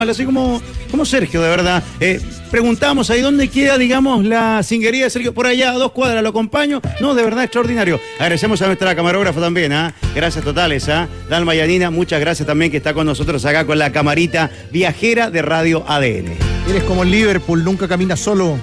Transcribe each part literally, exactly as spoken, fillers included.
Así como, como Sergio, de verdad. Eh, preguntamos ahí dónde queda, digamos, la cinguería de Sergio. Por allá, a dos cuadras, lo acompaño. No, de verdad, extraordinario. Agradecemos a nuestra camarógrafa también, ¿ah? ¿eh? Gracias totales, ¿ah? ¿eh? Dalma Yanina, muchas gracias también que está con nosotros acá con la camarita viajera de Radio A D N. Eres como el Liverpool, nunca caminas solo.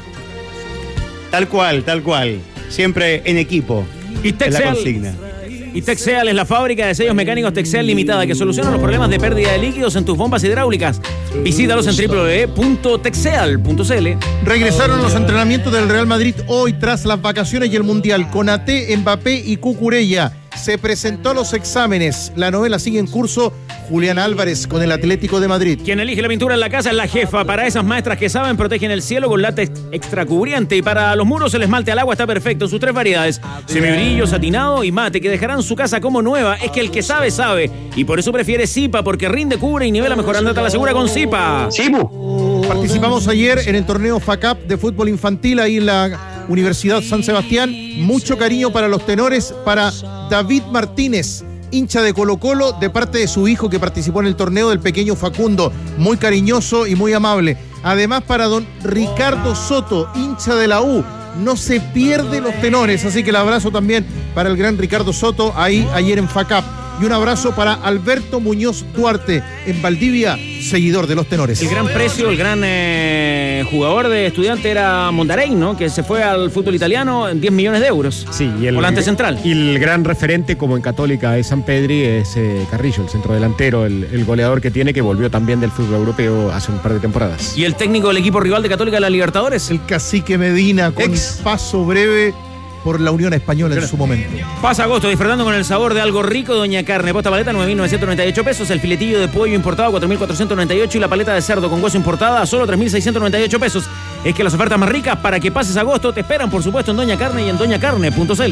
Tal cual, tal cual. Siempre en equipo. Y Texel. La consigna. Y Texel es la fábrica de sellos mecánicos Texel Limitada que soluciona los problemas de pérdida de líquidos en tus bombas hidráulicas. Visítalos en doble u doble u doble u punto texel punto c l. Regresaron los entrenamientos del Real Madrid hoy tras las vacaciones y el Mundial. Konaté, Mbappé y Cucurella. Se presentó a los exámenes. La novela sigue en curso. Julián Álvarez con el Atlético de Madrid. Quien elige la pintura en la casa es la jefa. Para esas maestras que saben, protegen el cielo con látex extracubriente. Y para los muros, el esmalte al agua está perfecto en sus tres variedades: semibrillo, satinado y mate, que dejarán su casa como nueva. Es que el que sabe, sabe. Y por eso prefiere Zipa, porque rinde, cubre y nivela mejor. Andate a la segura con Zipa. Zipu. Participamos ayer en el torneo F A C A P de fútbol infantil ahí en la Universidad San Sebastián. Mucho cariño para los tenores, para David Martínez, hincha de Colo Colo, de parte de su hijo que participó en el torneo, del pequeño Facundo, muy cariñoso y muy amable. Además para don Ricardo Soto, hincha de la U, no se pierde los tenores, así que el abrazo también para el gran Ricardo Soto, ahí ayer en F A C A P. Y un abrazo para Alberto Muñoz Duarte, en Valdivia, seguidor de los tenores. El gran precio, el gran eh, jugador de Estudiante era Mondarein, ¿no? Que se fue al fútbol italiano en diez millones de euros. Sí, y el volante central. Y el gran referente, como en Católica de San Pedri, es eh, Carrillo, el centrodelantero, el, el goleador que tiene, que volvió también del fútbol europeo hace un par de temporadas. ¿Y el técnico del equipo rival de Católica de la Libertadores? El cacique Medina, con Ex. paso breve por la Unión Española en su momento. Pasa agosto disfrutando con el sabor de algo rico. Doña Carne, posta paleta nueve mil novecientos noventa y ocho pesos, el filetillo de pollo importado cuatro mil cuatrocientos noventa y ocho y la paleta de cerdo con hueso importada a solo tres mil seiscientos noventa y ocho pesos. Es que las ofertas más ricas para que pases agosto te esperan, por supuesto, en Doña Carne y en doña carne punto c l.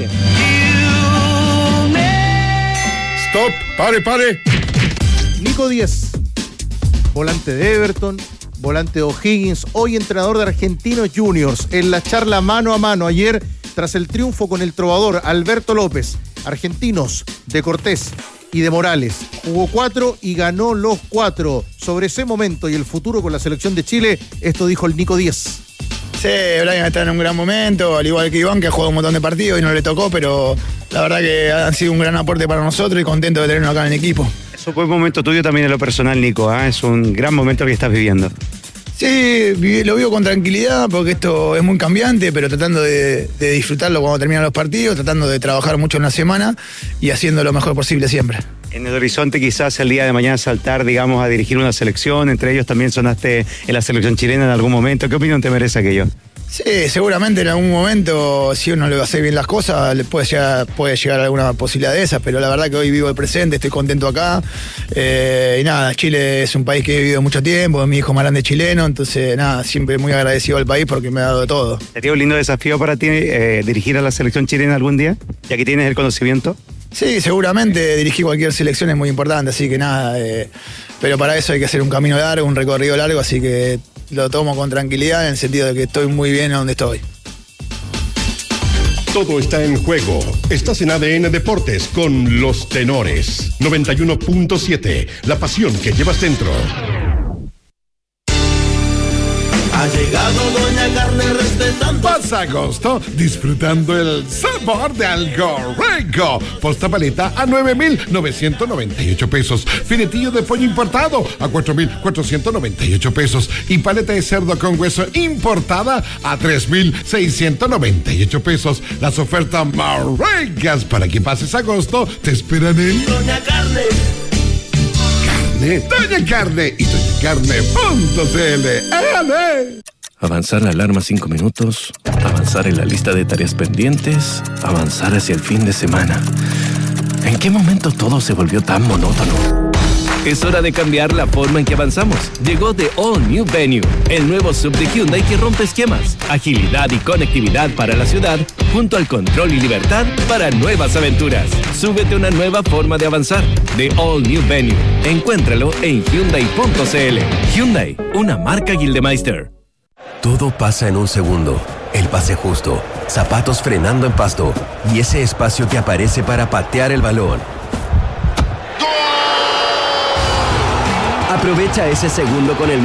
Stop, pare, pare. Nico Díez, volante de Everton, volante de O'Higgins, hoy entrenador de Argentinos Juniors, en la charla mano a mano ayer tras el triunfo con el trovador Alberto López. Argentinos de Cortés y de Morales jugó cuatro y ganó los cuatro. Sobre ese momento y el futuro con la selección de Chile, esto dijo el Nico Díez. Sí, Brian está en un gran momento, al igual que Iván, que ha jugado un montón de partidos y no le tocó, pero la verdad que han sido un gran aporte para nosotros y contento de tenerlo acá en el equipo. Es un buen momento tuyo también en lo personal, Nico, ¿eh? Es un gran momento el que estás viviendo. Sí, lo vivo con tranquilidad porque esto es muy cambiante, pero tratando de, de disfrutarlo cuando terminan los partidos, tratando de trabajar mucho en la semana y haciendo lo mejor posible siempre. En el horizonte quizás el día de mañana saltar, digamos, a dirigir una selección, entre ellos también sonaste en la selección chilena en algún momento. ¿Qué opinión te merece aquello? Sí, seguramente en algún momento, si uno le va a hacer bien las cosas, le puede llegar, puede llegar alguna posibilidad de esas, pero la verdad que hoy vivo el presente, estoy contento acá. Eh, y nada, Chile es un país que he vivido mucho tiempo, mi hijo más grande es chileno, entonces nada, siempre muy agradecido al país porque me ha dado de todo. ¿Sería un lindo desafío para ti eh, dirigir a la selección chilena algún día, ya que tienes el conocimiento? Sí, seguramente dirigir cualquier selección es muy importante, así que nada, eh, pero para eso hay que hacer un camino largo, un recorrido largo, así que lo tomo con tranquilidad en el sentido de que estoy muy bien donde estoy. Todo está en juego. Estás en A D N Deportes con los tenores. noventa y uno punto siete, la pasión que llevas dentro. Ha llegado Doña Carne respetando. Pasa agosto disfrutando el sabor de algo rico. Posta paleta a nueve mil novecientos noventa y ocho pesos. Filetillo de pollo importado a cuatro mil cuatrocientos noventa y ocho pesos. Y paleta de cerdo con hueso importada a tres mil seiscientos noventa y ocho pesos. Las ofertas más ricas para que pases agosto te esperan en Doña Carne. Doña Carne y doña carne punto c l. Avanzar la alarma cinco minutos, avanzar en la lista de tareas pendientes, avanzar hacia el fin de semana. ¿En qué momento todo se volvió tan monótono? Es hora de cambiar la forma en que avanzamos. Llegó The All New Venue, el nuevo sub de Hyundai que rompe esquemas, agilidad y conectividad para la ciudad, junto al control y libertad para nuevas aventuras. Súbete a una nueva forma de avanzar. The All New Venue. Encuéntralo en Hyundai punto c l. Hyundai, una marca Gildemeister. Todo pasa en un segundo. El pase justo, zapatos frenando en pasto y ese espacio que aparece para patear el balón. Aprovecha ese segundo con el